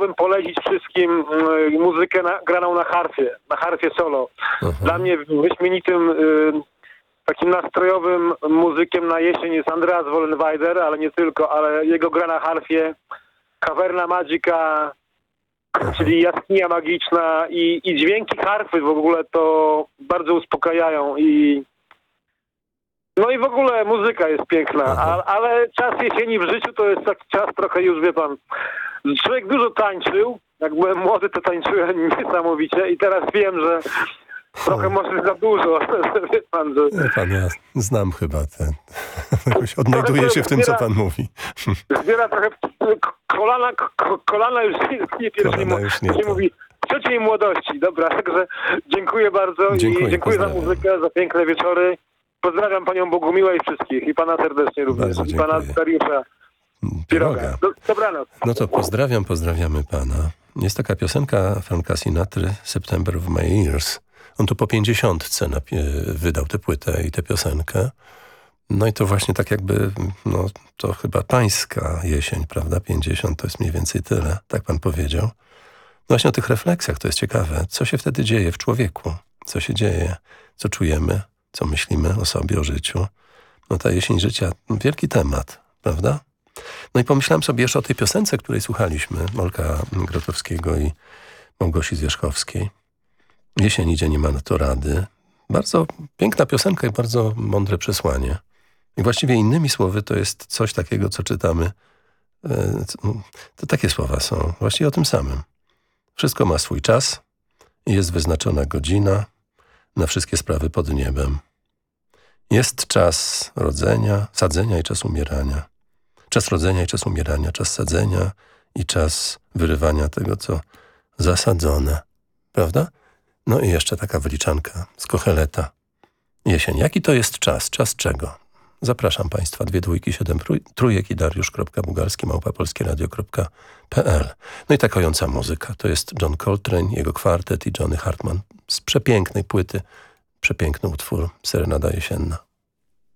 chciałbym polecić wszystkim muzykę graną na harfie solo. Dla mnie wyśmienitym takim nastrojowym muzykiem na jesień jest Andreas Wollenweider, ale nie tylko, ale jego gra na harfie Caverna Magica, czyli jaskinia magiczna i dźwięki harfy w ogóle to bardzo uspokajają no i w ogóle muzyka jest piękna, ale czas jesieni w życiu to jest taki czas trochę już, wie pan, człowiek dużo tańczył, jak byłem młody to tańczyłem niesamowicie i teraz wiem, że trochę może za dużo, wie pan, że... Wie pan, ja znam chyba odnajduję się w tym, co pan mówi. Zbiera trochę kolana już nie pierwszy mówi w trzeciej młodości. Dobra, także dziękuję bardzo i dziękuję za muzykę, za piękne wieczory. Pozdrawiam panią Bogumiłę i wszystkich i pana serdecznie również. I pana Dariusza Piroga. Dobranoc. No to pozdrawiamy pana. Jest taka piosenka Franka Sinatry September of My Years. On tu po 50 wydał tę płytę i tę piosenkę. No i to właśnie tak jakby, no to chyba pańska jesień, prawda? 50 to jest mniej więcej tyle, tak pan powiedział. Właśnie o tych refleksjach to jest ciekawe. Co się wtedy dzieje w człowieku? Co się dzieje? Co czujemy? Co myślimy o sobie, o życiu? No ta jesień życia, wielki temat, prawda? No i pomyślałem sobie jeszcze o tej piosence, której słuchaliśmy, Olka Grotowskiego i Małgosi Zwierzchowskiej. Jesień idzie, nie ma na to rady. Bardzo piękna piosenka i bardzo mądre przesłanie. I właściwie innymi słowy to jest coś takiego, co czytamy. To takie słowa są. Właściwie o tym samym. Wszystko ma swój czas i jest wyznaczona godzina na wszystkie sprawy pod niebem. Jest czas rodzenia, sadzenia i czas umierania. Czas rodzenia i czas umierania. Czas sadzenia i czas wyrywania tego, co zasadzone. Prawda? No i jeszcze taka wyliczanka z Kocheleta. Jesień. Jaki to jest czas? Czas czego? Zapraszam państwa. 2 2 7 trójek i dariusz.bugalski@polskieradio.pl. No i ta kojąca muzyka. To jest John Coltrane, jego kwartet i Johnny Hartman z przepięknej płyty. Przepiękny utwór. Serenada jesienna.